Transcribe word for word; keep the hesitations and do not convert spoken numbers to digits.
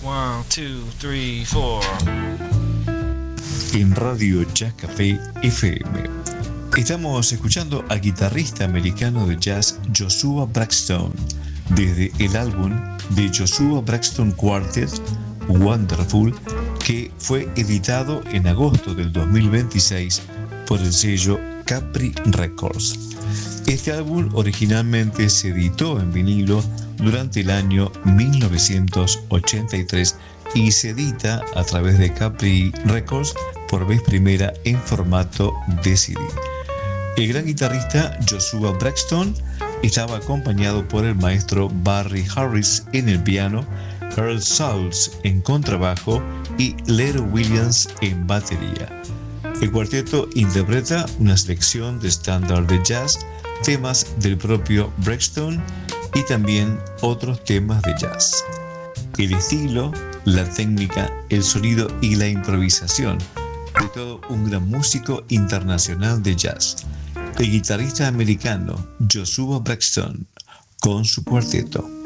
One, two, three, four. En Radio Jazz Café F M estamos escuchando al guitarrista americano de jazz Joshua Braxton desde el álbum de Joshua Braxton Quartet Wonderful, que fue editado en agosto del dos mil veintiséis por el sello Capri Records. Este álbum originalmente se editó en vinilo durante el año mil novecientos ochenta y tres y se edita a través de Capri Records por vez primera en formato de C D. El gran guitarrista Joshua Braxton estaba acompañado por el maestro Barry Harris en el piano, Earl Sauls en contrabajo y Lero Williams en batería. El cuarteto interpreta una selección de estándar de jazz, temas del propio Braxton y también otros temas de jazz. El estilo, la técnica, el sonido y la improvisación de todo un gran músico internacional de jazz, el guitarrista americano Joshua Braxton con su cuarteto.